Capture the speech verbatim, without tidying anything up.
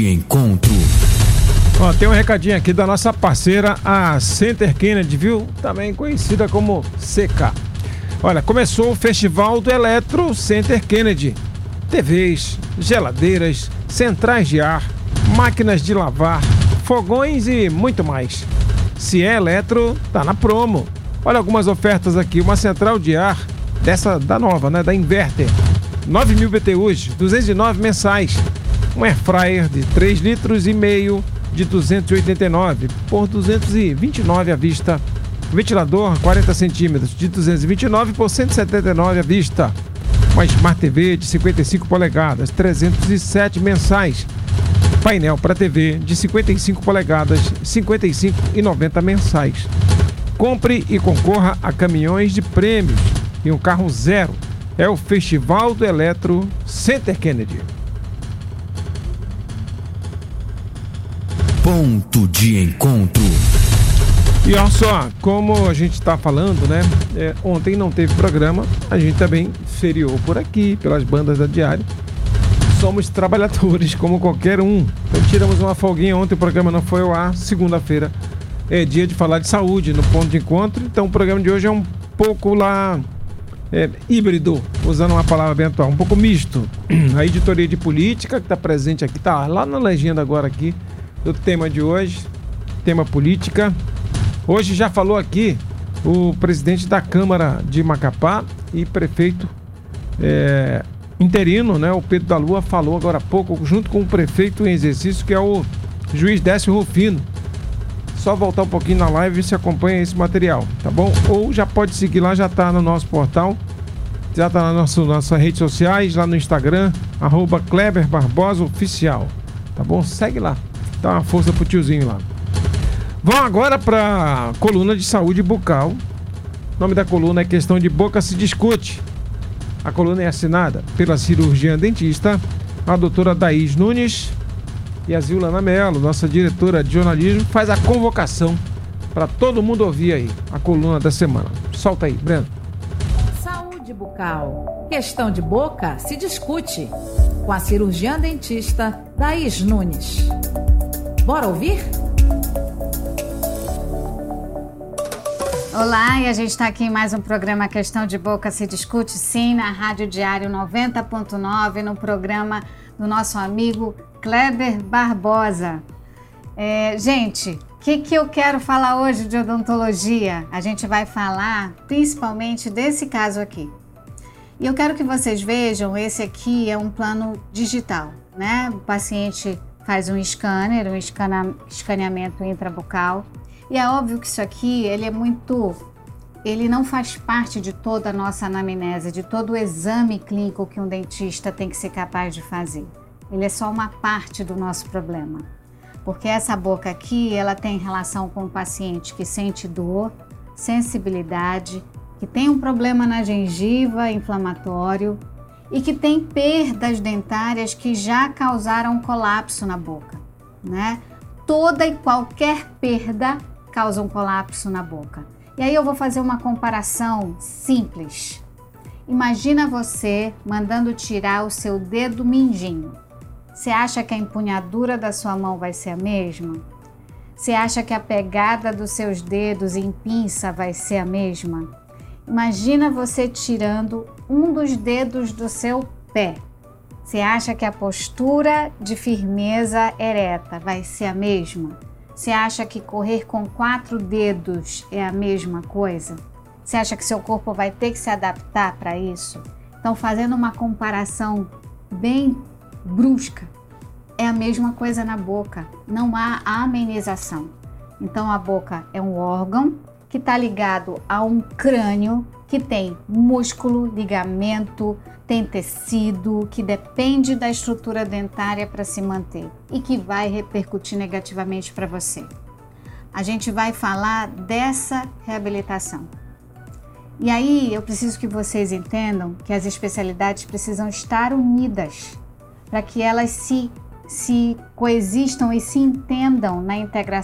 Encontro. Ó, tem um recadinho aqui da nossa parceira, a Center Kennedy, viu? Também conhecida como C K. Olha, começou o Festival do Eletro Center Kennedy. T Vs, geladeiras, centrais de ar, máquinas de lavar, fogões e muito mais. Se é eletro, tá na promo. Olha algumas ofertas aqui. Uma central de ar, dessa da nova, né? Da Inverter. nove mil B T Us, duzentos e nove mensais. Um air fryer de três litros e meio de duzentos e oitenta e nove por duzentos e vinte e nove à vista. Ventilador quarenta centímetros de duzentos e vinte e nove por cento e setenta e nove à vista. Uma Smart T V de cinquenta e cinco polegadas, trezentos e sete mensais. Painel para T V de cinquenta e cinco polegadas, cinquenta e cinco reais e noventa centavos mensais. Compre e concorra a caminhões de prêmios e um carro zero. É o Festival do Eletro Center Kennedy. Ponto de encontro. E olha só, como a gente está falando, né? É, ontem não teve programa, a gente também feriou por aqui, pelas bandas da Diário. Somos trabalhadores, como qualquer um. Então tiramos uma folguinha ontem, o programa não foi ao ar. Segunda-feira é dia de falar de saúde no ponto de encontro. Então o programa de hoje é um pouco lá é, híbrido, usando uma palavra bem atual, um pouco misto. A editoria de política que está presente aqui, está lá na legenda agora aqui, do tema de hoje, tema política. Hoje já falou aqui o presidente da Câmara de Macapá e prefeito é, interino, né? O Pedro da Lua falou agora há pouco, junto com o prefeito em exercício, que é o juiz Décio Rufino. Só voltar um pouquinho na live e se acompanha esse material, tá bom? Ou já pode seguir lá, já tá no nosso portal, já tá nas nossas, nossas redes sociais, lá no Instagram, arroba Kleber Barbosa Oficial, tá bom? Segue lá, dá uma força pro tiozinho lá. Vamos agora para coluna de saúde bucal. O nome da coluna é Questão de Boca se Discute. A coluna é assinada pela cirurgiã dentista, a doutora Daís Nunes, e a Zilana Mello, nossa diretora de jornalismo, faz a convocação para todo mundo ouvir aí a coluna da semana. Solta aí, Breno. Saúde bucal. Questão de boca se discute. Com a cirurgiã dentista Daís Nunes. Bora ouvir? Olá, e a gente está aqui em mais um programa Questão de Boca se Discute, sim, na Rádio Diário noventa ponto nove, no programa do nosso amigo Kleber Barbosa. É, gente, o que, que eu quero falar hoje de odontologia? A gente vai falar principalmente desse caso aqui. E eu quero que vocês vejam, esse aqui é um plano digital, né? O paciente faz um scanner, um escana, escaneamento intrabucal. E é óbvio que isso aqui, ele é muito, ele não faz parte de toda a nossa anamnese, de todo o exame clínico que um dentista tem que ser capaz de fazer. Ele é só uma parte do nosso problema. Porque essa boca aqui, ela tem relação com o paciente que sente dor, sensibilidade, que tem um problema na gengiva inflamatório e que tem perdas dentárias que já causaram colapso na boca, né? Toda e qualquer perda causa um colapso na boca. E aí eu vou fazer uma comparação simples. Imagina você mandando tirar o seu dedo mindinho. Você acha que a empunhadura da sua mão vai ser a mesma? Você acha que a pegada dos seus dedos em pinça vai ser a mesma? Imagina você tirando um dos dedos do seu pé. Você acha que a postura de firmeza ereta vai ser a mesma? Você acha que correr com quatro dedos é a mesma coisa? Você acha que seu corpo vai ter que se adaptar para isso? Então, fazendo uma comparação bem brusca, é a mesma coisa na boca. Não há amenização. Então, a boca é um órgão que está ligado a um crânio que tem músculo, ligamento, tem tecido, que depende da estrutura dentária para se manter e que vai repercutir negativamente para você. A gente vai falar dessa reabilitação. E aí eu preciso que vocês entendam que as especialidades precisam estar unidas para que elas se, se coexistam e se entendam na integração